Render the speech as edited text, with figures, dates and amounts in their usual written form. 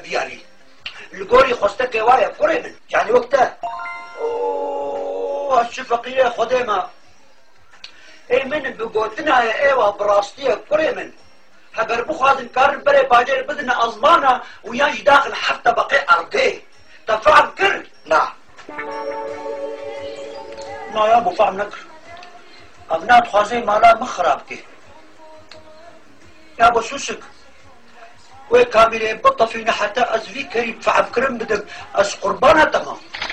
بياني القوري خستك وايا كوري من يعني وقتها اوه الشفقية خديمة اي من بقوتنا يا ايوه براستية كوري من هبر بخوازن كارن بري باجر بدنا ازمانا ويانج داخل حتى بقي ارضي تفهم كر لا لا يا ابو فهم نكر ابناء خوازي مالا مخرب كي يا ابو سوسك وكاميرين بطة فينا حتى ازفي كريم فعم كرم بدك از قربانة تمام